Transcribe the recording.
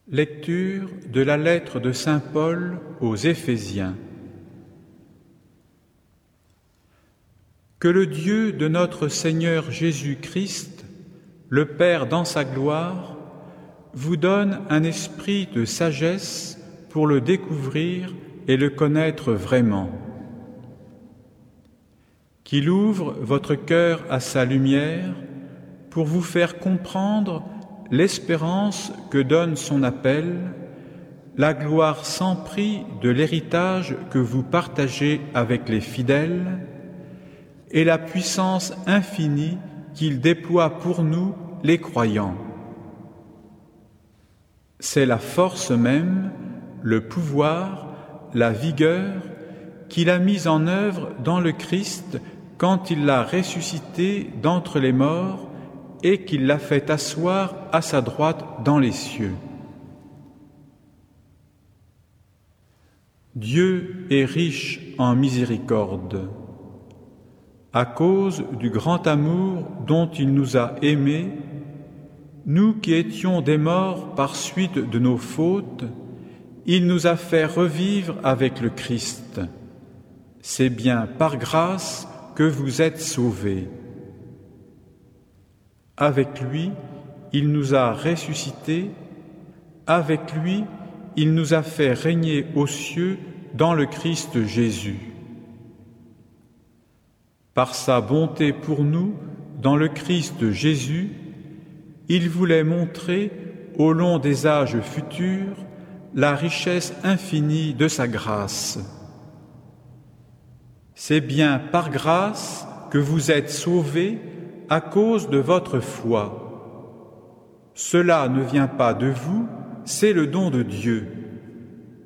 Lecture de la lettre de saint Paul aux Éphésiens. Que le Dieu de notre Seigneur Jésus-Christ, le Père dans sa gloire, vous donne un esprit de sagesse pour le découvrir et le connaître vraiment. Qu'il ouvre votre cœur à sa lumière pour vous faire comprendre l'espérance que donne son appel, la gloire sans prix de l'héritage que vous partagez avec les fidèles et la puissance infinie qu'il déploie pour nous, les croyants. C'est la force même, le pouvoir, la vigueur qu'il a mise en œuvre dans le Christ quand il l'a ressuscité d'entre les morts et qu'il l'a fait asseoir à sa droite dans les cieux. Dieu est riche en miséricorde. À cause du grand amour dont il nous a aimés, nous qui étions des morts par suite de nos fautes, il nous a fait revivre avec le Christ. C'est bien par grâce que vous êtes sauvés. Avec lui, il nous a ressuscités. Avec lui, il nous a fait régner aux cieux dans le Christ Jésus. Par sa bonté pour nous, dans le Christ Jésus, il voulait montrer, au long des âges futurs, la richesse infinie de sa grâce. C'est bien par grâce que vous êtes sauvés à cause de votre foi. Cela ne vient pas de vous, c'est le don de Dieu.